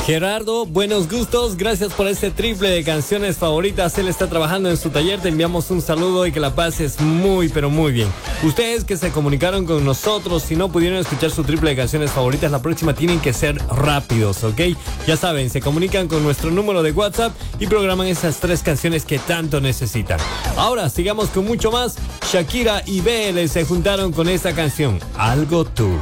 Gerardo, buenos gustos, gracias por este triple de canciones favoritas. Él está trabajando en su taller, te enviamos un saludo y que la pases muy, pero muy bien. Ustedes que se comunicaron con nosotros, si no pudieron escuchar su triple de canciones favoritas, la próxima tienen que ser rápidos, ¿ok? Ya saben, se comunican con nuestro número de WhatsApp y programan esas 3 canciones que tanto necesitan. Ahora, sigamos con mucho más. Shakira y BL se juntaron con esta canción, Algo Tú.